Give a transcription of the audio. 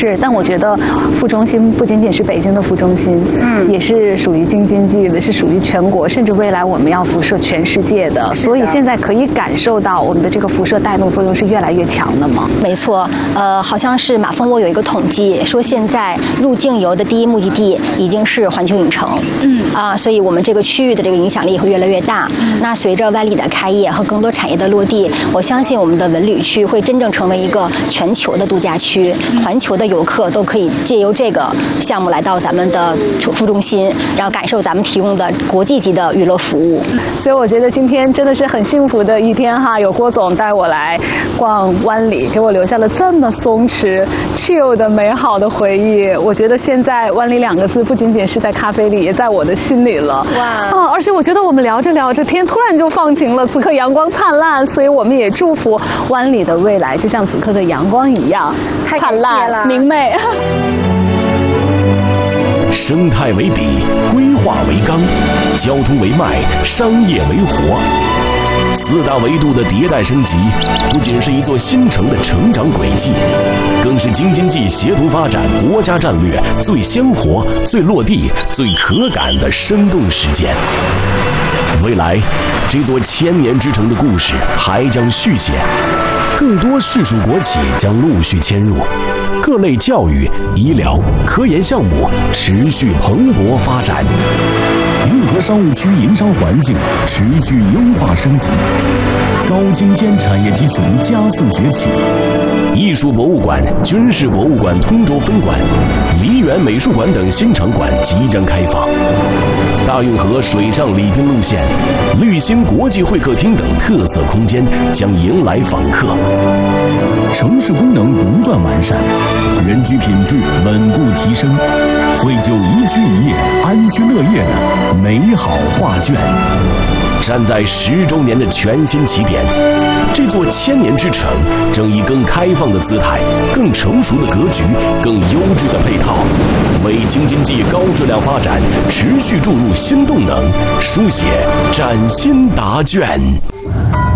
是，但我觉得副中心不仅仅是北京的副中心，也是属于京津冀的，是属于全国，甚至未来我们要辐射全世界的。所以现在可以感受到我们的这个辐射带动作用是越来越强的吗？ 没错，好像是马蜂窝有一个统计说，现在入境游的第一目的地已经是环球影城。所以我们这个区域的这个影响力会越来越大。那随着湾里的开业和更多产业的落地，我相信我们的文旅区会真正成为一个全球的度假区，环球的游客都可以借由这个项目来到咱们的副中心，然后感受咱们提供的国际级的娱乐服务。 所以我觉得今天真的是很幸福的一天哈，有郭总带我来逛湾里，给我留下了这么松弛、chill 的美好的回忆。我觉得现在湾里2个字不仅仅是在咖啡里，也在我的心里了。哇！而且我觉得我们聊着聊着，天突然就放晴了，此刻阳光灿烂，所以我们也祝福湾里的未来就像此刻的阳光一样灿烂明媚。 生态为底，规划为纲，交通为脉，商业为活。4大维度的迭代升级，不仅是一座新城的成长轨迹，更是京津冀协同发展国家战略最鲜活、最落地、最可感的生动实践。未来，这座1000年之城的故事还将续写，更多市属国企将陆续迁入，各类教育、医疗、科研项目持续蓬勃发展，运河商务区营商环境持续优化升级，高精尖产业集群加速崛起。艺术博物馆、军事博物馆通州分馆、梨园美术馆等新场馆即将开放。大运河水上礼宾路线、绿星国际会客厅等特色空间将迎来访客。城市功能不断完善，人居品质稳步提升，绘就宜居宜业、安居乐业的美好画卷。站在10周年的全新起点，这座1000年之城正以更开放的姿态、更成熟的格局、更优质的配套，为京津冀高质量发展持续注入新动能，书写崭新答卷。